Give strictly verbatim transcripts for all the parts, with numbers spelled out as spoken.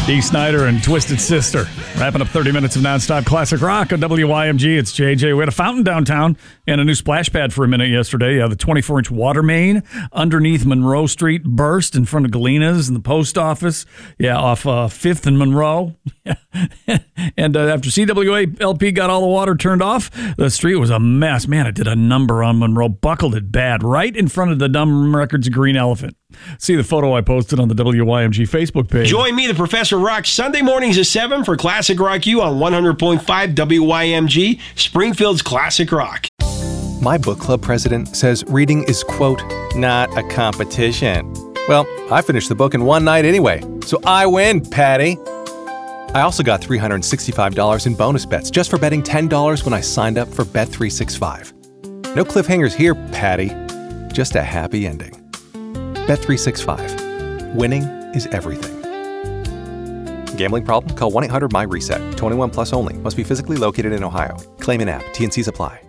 Dee Snider and Twisted Sister. Wrapping up thirty minutes of nonstop classic rock on W Y M G. It's J J. We had a fountain downtown and a new splash pad for a minute yesterday. Yeah, the twenty-four inch water main underneath Monroe Street burst in front of Galina's and the post office. Yeah, off uh, fifth and Monroe. and uh, after C W A L P got all the water turned off, the street was a mess. Man, it did a number on Monroe. Buckled it bad right in front of the Dumb Records Green Elephant. See the photo I posted on the W Y M G Facebook page. Join me, the Professor Rock, Sunday mornings at seven for Classic Rock U on one hundred point five W Y M G, Springfield's Classic Rock. My book club president says reading is, quote, not a competition. Well, I finished the book in one night anyway, so I win, Patty. I also got three hundred sixty-five dollars in bonus bets just for betting ten dollars when I signed up for Bet three sixty-five. No cliffhangers here, Patty. Just a happy ending. Bet three sixty-five. Winning is everything. Gambling problem? Call one eight hundred my reset. twenty-one plus only. Must be physically located in Ohio. Claim in app. T and C's apply.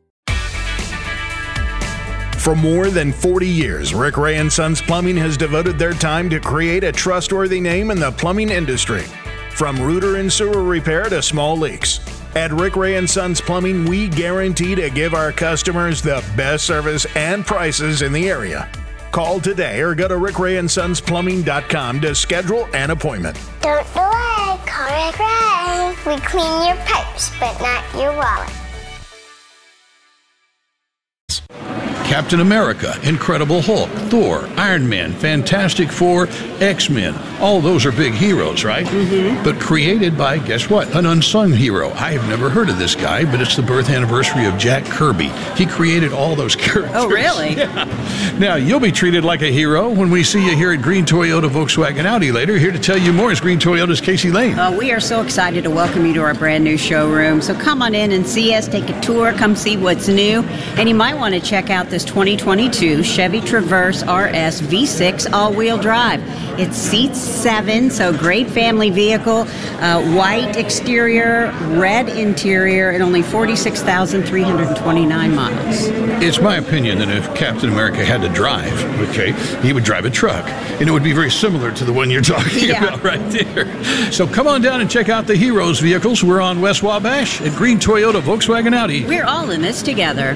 For more than forty years, Rick Ray and Sons Plumbing has devoted their time to create a trustworthy name in the plumbing industry. From rooter and sewer repair to small leaks. At Rick Ray and Sons Plumbing, we guarantee to give our customers the best service and prices in the area. Call today or go to rick ray and sons plumbing dot com to schedule an appointment. Don't delay, call Rick Ray. We clean your pipes, but not your wallet. Captain America, Incredible Hulk, Thor, Iron Man, Fantastic Four, X-Men. All those are big heroes, right? Mm-hmm. But created by, guess what? An unsung hero. I have never heard of this guy, but it's the birth anniversary of Jack Kirby. He created all those characters. Oh, really? Yeah. Now, you'll be treated like a hero when we see you here at Green Toyota Volkswagen Audi later. Here to tell you more is Green Toyota's Casey Lane. Uh, we are so excited to welcome you to our brand new showroom. So come on in and see us, take a tour, come see what's new. And you might want to check out this twenty twenty-two Chevy Traverse R S V six all-wheel drive. It seats seven, so great family vehicle. Uh, white exterior, red interior, and only forty-six thousand three hundred twenty-nine miles. It's my opinion that if Captain America had to drive, okay, he would drive a truck. And it would be very similar to the one you're talking yeah. about right there. So come on down and check out the Heroes vehicles. We're on West Wabash at Green Toyota Volkswagen Audi. We're all in this together.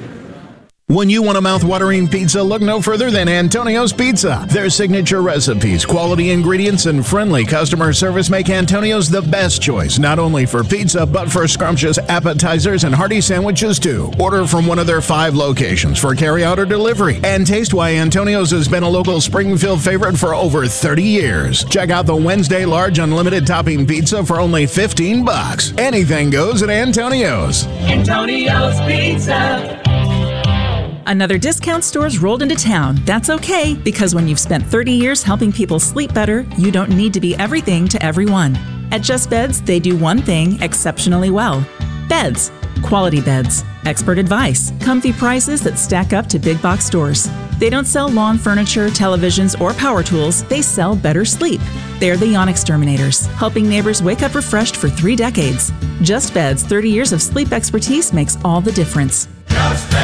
When you want a mouth-watering pizza, look no further than Antonio's Pizza. Their signature recipes, quality ingredients, and friendly customer service make Antonio's the best choice, not only for pizza, but for scrumptious appetizers and hearty sandwiches, too. Order from one of their five locations for carry-out or delivery. And taste why Antonio's has been a local Springfield favorite for over thirty years. Check out the Wednesday large unlimited topping pizza for only fifteen bucks. Anything goes at Antonio's. Antonio's Pizza. Another discount store's rolled into town. That's okay, because when you've spent thirty years helping people sleep better, you don't need to be everything to everyone. At Just Beds, they do one thing exceptionally well. Beds. Quality beds. Expert advice. Comfy prices that stack up to big box stores. They don't sell lawn furniture, televisions, or power tools. They sell better sleep. They're the Yawn Exterminators, helping neighbors wake up refreshed for three decades. Just Beds' thirty years of sleep expertise makes all the difference. Just Beds.